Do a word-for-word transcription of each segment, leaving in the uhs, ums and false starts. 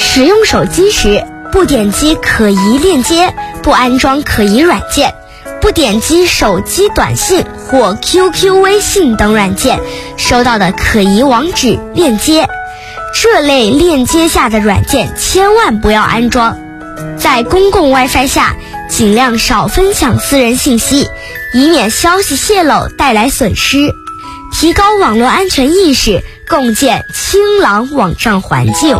使用手机时，不点击可疑链接，不安装可疑软件，不点击手机短信或 Q Q 微信等软件收到的可疑网址链接。这类链接下的软件千万不要安装。在公共 WiFi 下，尽量少分享私人信息，以免消息泄露带来损失。提高网络安全意识，共建清朗网站环境。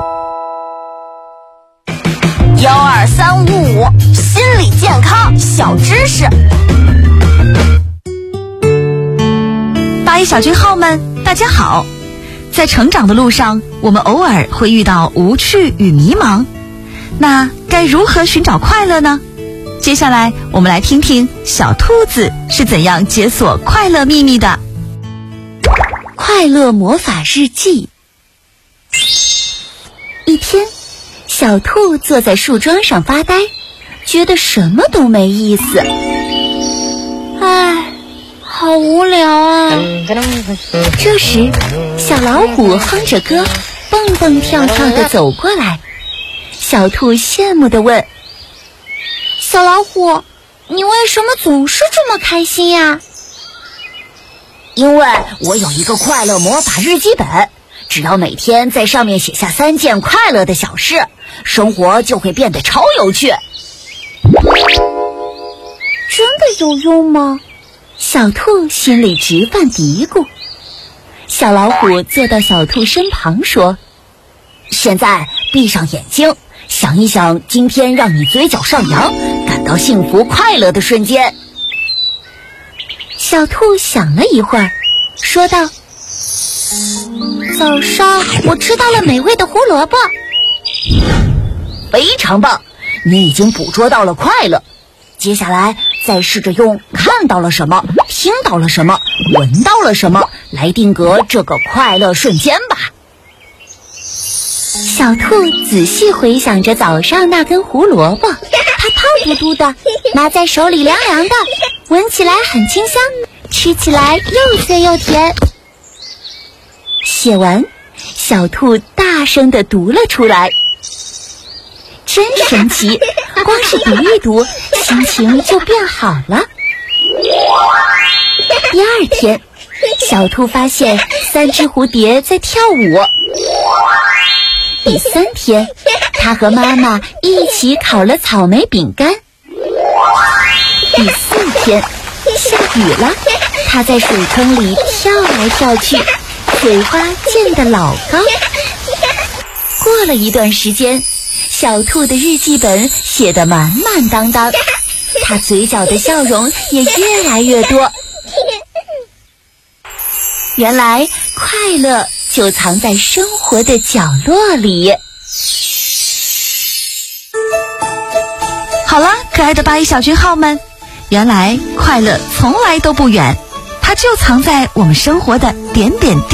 幺二三五五，心理健康小知识。 八一小军号们，大家好。在成长的路上，我们偶尔会遇到无趣与迷茫，那该如何寻找快乐呢？接下来我们来听听小兔子是怎样解锁快乐秘密的。 快乐魔法日记。一天，小兔坐在树桩上发呆，觉得什么都没意思。唉，好无聊啊！这时，小老虎哼着歌，蹦蹦跳跳地走过来。小兔羡慕地问：“小老虎，你为什么总是这么开心呀？” 因为我有一个快乐魔法日记本，只要每天在上面写下三件快乐的小事，生活就会变得超有趣。 真的有用吗？小兔心里直犯嘀咕。小老虎坐到小兔身旁说：“ 现在闭上眼睛，想一想今天让你嘴角上扬，感到幸福快乐的瞬间。” 小兔想了一会儿，说道：“早上我吃到了美味的胡萝卜。” 非常棒，你已经捕捉到了快乐。接下来再试着用看到了什么、听到了什么、闻到了什么来定格这个快乐瞬间吧。 小兔仔细回想着早上那根胡萝卜，它胖嘟嘟的，拿在手里凉凉的，闻起来很清香，吃起来又脆又甜。写完，小兔大声地读了出来。真神奇，光是读一读，心情就变好了。第二天，小兔发现三只蝴蝶在跳舞。第三天，它和妈妈一起烤了草莓饼干。第四天，下雨了，它在水坑里跳来跳去，水花溅得老高。过了一段时间，小兔的日记本写得满满当当，它嘴角的笑容也越来越多。原来快乐就藏在生活的角落里。 好了，可爱的八一小军号们，原来快乐从来都不远，它就藏在我们生活的点点滴滴。